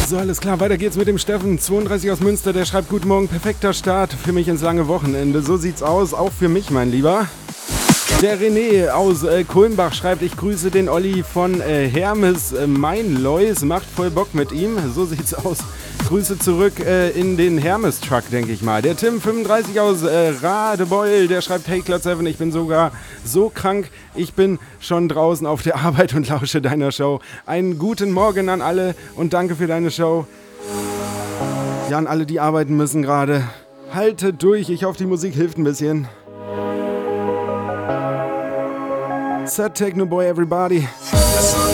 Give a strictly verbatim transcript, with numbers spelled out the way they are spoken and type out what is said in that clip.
So, alles klar, weiter geht's mit dem Steffen, zweiunddreißig aus Münster, der schreibt: Guten Morgen, perfekter Start für mich ins lange Wochenende. So sieht's aus, auch für mich, mein Lieber. Der René aus äh, Kulmbach schreibt: Ich grüße den Olli von äh, Hermes. Äh, mein Lois macht voll Bock mit ihm. So sieht's aus. Grüße zurück äh, in den Hermes-Truck, denke ich mal. Der Tim, fünfunddreißig aus äh, Radebeul, der schreibt: Hey Klotz Seven, ich bin sogar so krank. Ich bin schon draußen auf der Arbeit und lausche deiner Show. Einen guten Morgen an alle und danke für deine Show. Ja, an alle, die arbeiten müssen gerade. Haltet durch, ich hoffe, die Musik hilft ein bisschen. Sad Techno Boy, everybody.